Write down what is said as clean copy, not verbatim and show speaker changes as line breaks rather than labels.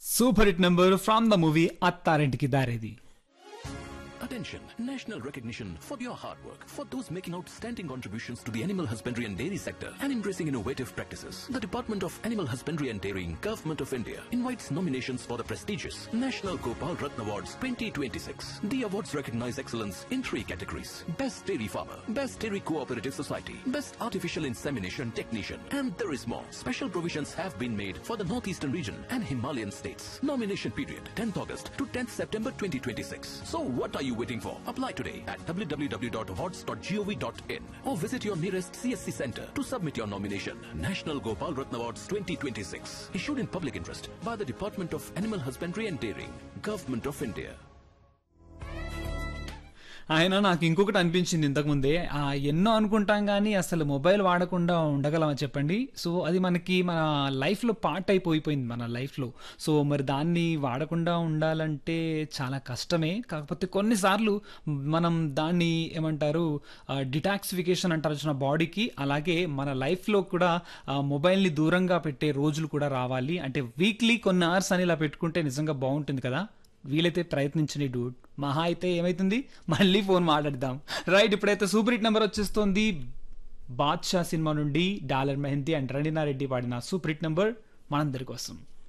Super hit number from the movie Attarintiki Daredi.
Attention! National recognition for your hard work, for those making outstanding contributions to the animal husbandry and dairy sector and embracing innovative practices. The Department of Animal Husbandry and Dairying, Government of India invites nominations for the prestigious National Gopal Ratna Awards 2026. The awards recognize excellence in 3 categories: Best Dairy Farmer, Best Dairy Cooperative Society, Best Artificial Insemination Technician, and there is more. Special provisions have been made for the Northeastern region and Himalayan states. Nomination period 10th August to 10th September 2026. So what are you waiting for? Apply today at www.awards.gov.in or visit your nearest CSC center to submit your nomination. National Gopal Ratna Awards 2026, issued in public interest by the Department of Animal Husbandry and Dairying, Government of India.
ఆయన నాకు ఇంకొకటి అనిపించింది ఇంతకుముందే, ఎన్నో అనుకుంటాం కానీ అసలు mobile వాడకుండా ఉండగలమా చెప్పండి. సో అది మనకి మన లైఫ్లో పార్ట్ అయిపోయిపోయింది మన లైఫ్లో. సో మరి దాన్ని వాడకుండా ఉండాలంటే చాలా కష్టమే. కాకపోతే కొన్నిసార్లు మనం దాన్ని ఏమంటారు డిటాక్సిఫికేషన్ అంటారు వచ్చిన బాడీకి, అలాగే మన లైఫ్లో కూడా మొబైల్ని దూరంగా పెట్టే రోజులు కూడా రావాలి. అంటే వీక్లీ కొన్ని అవర్స్ అని ఇలా పెట్టుకుంటే నిజంగా బాగుంటుంది కదా. వీలైతే ప్రయత్నించండి డూడ్. మహా అయితే ఏమైతుంది, మళ్ళీ ఫోన్ మాట్లాడదాం. రైట్, ఇప్పుడైతే సూపర్ హిట్ నెంబర్ వచ్చేస్తుంది. బాద్షా సినిమా నుండి డాలర్ మెహందీ అండ్ రణీనా రెడ్డి పాడిన సూపర్ హిట్ నెంబర్ మనందరి కోసం.